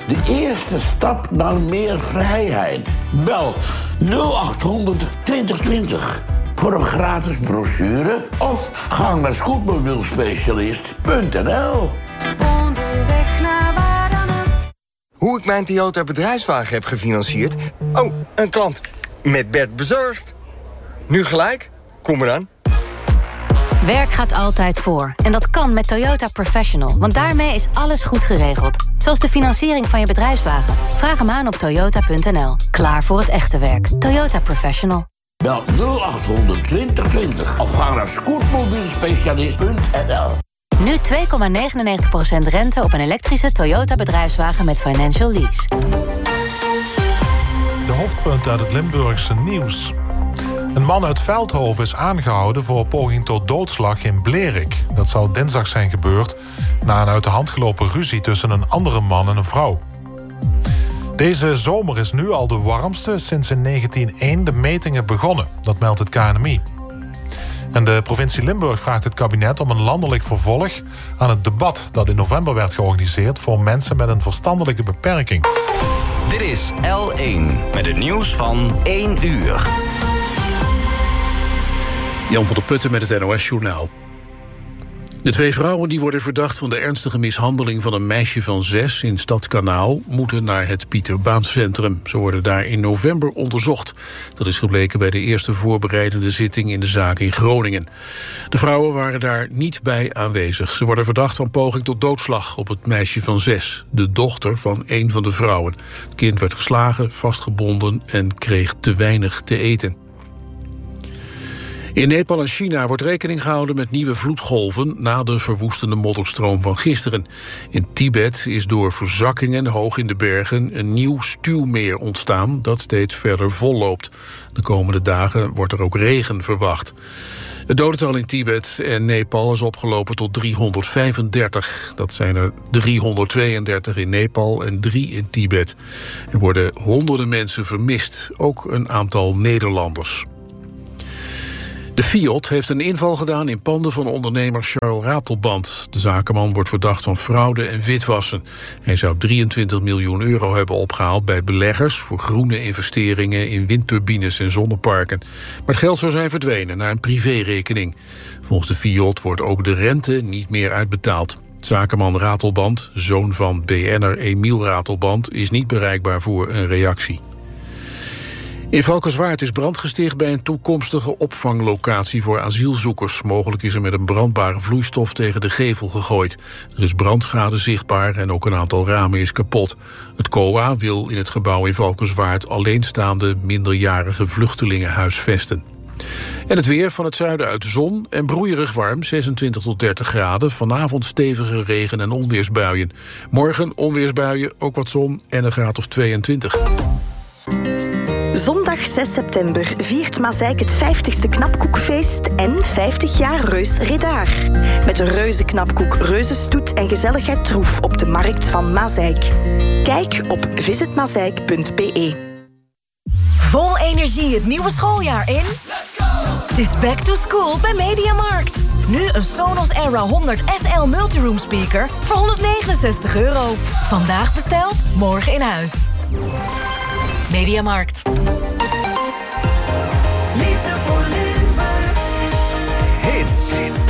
De eerste stap naar meer vrijheid. Bel 0800 2020 voor een gratis brochure of ga naar scootmobielspecialist.nl. Onderweg naar waar dan ook. Hoe ik mijn Toyota bedrijfswagen heb gefinancierd? Oh, een klant. Met Bert bezorgd. Nu gelijk? Kom eraan. Werk gaat altijd voor. En dat kan met Toyota Professional. Want daarmee is alles goed geregeld. Zoals de financiering van je bedrijfswagen. Vraag hem aan op toyota.nl. Klaar voor het echte werk. Toyota Professional. Bel 0800 2020 of ga naar scootmobielspecialist.nl. Nu 2,99% rente op een elektrische Toyota bedrijfswagen met financial lease. De hoofdpunten uit het Limburgse nieuws. Een man uit Veldhoven is aangehouden voor poging tot doodslag in Blerik. Dat zou dinsdag zijn gebeurd na een uit de hand gelopen ruzie tussen een andere man en een vrouw. Deze zomer is nu al de warmste sinds in 1901 de metingen begonnen. Dat meldt het KNMI. En de provincie Limburg vraagt het kabinet om een landelijk vervolg aan het debat dat in november werd georganiseerd voor mensen met een verstandelijke beperking. Dit is L1 met het nieuws van 1 uur. Jan van der Putten met het NOS-journaal. De 2 vrouwen die worden verdacht van de ernstige mishandeling van een meisje van 6 in Stadskanaal moeten naar het Pieter Baan Centrum. Ze worden daar in november onderzocht. Dat is gebleken bij de eerste voorbereidende zitting in de zaak in Groningen. De vrouwen waren daar niet bij aanwezig. Ze worden verdacht van poging tot doodslag op het meisje van 6, de dochter van een van de vrouwen. Het kind werd geslagen, vastgebonden en kreeg te weinig te eten. In Nepal en China wordt rekening gehouden met nieuwe vloedgolven na de verwoestende modderstroom van gisteren. In Tibet is door verzakkingen hoog in de bergen een nieuw stuwmeer ontstaan dat steeds verder volloopt. De komende dagen wordt er ook regen verwacht. Het dodental in Tibet en Nepal is opgelopen tot 335. Dat zijn er 332 in Nepal en 3 in Tibet. Er worden honderden mensen vermist, ook een aantal Nederlanders. De Fiat heeft een inval gedaan in panden van ondernemer Charles Ratelband. De zakenman wordt verdacht van fraude en witwassen. Hij zou 23 miljoen euro hebben opgehaald bij beleggers voor groene investeringen in windturbines en zonneparken. Maar het geld zou zijn verdwenen naar een privérekening. Volgens de Fiat wordt ook de rente niet meer uitbetaald. Zakenman Ratelband, zoon van BN'er Emiel Ratelband, is niet bereikbaar voor een reactie. In Valkenswaard is brand gesticht bij een toekomstige opvanglocatie voor asielzoekers. Mogelijk is er met een brandbare vloeistof tegen de gevel gegooid. Er is brandschade zichtbaar en ook een aantal ramen is kapot. Het COA wil in het gebouw in Valkenswaard alleenstaande minderjarige vluchtelingen huisvesten. En het weer: van het zuiden uit zon en broeierig warm, 26 tot 30 graden. Vanavond stevige regen- en onweersbuien. Morgen onweersbuien, ook wat zon en een graad of 22. Zondag 6 september viert Mazeik het 50ste knapkoekfeest en 50 jaar Reus Redaar. Met een reuzenknapkoek, reuzenstoet en gezelligheid troef op de markt van Mazeik. Kijk op visitmazeik.be. Vol energie het nieuwe schooljaar in? Let's go! Het is back to school bij Mediamarkt. Nu een Sonos Era 100 SL Multiroom speaker voor €169. Vandaag besteld, morgen in huis. Mediamarkt. Liefde voor Limburg. Hits.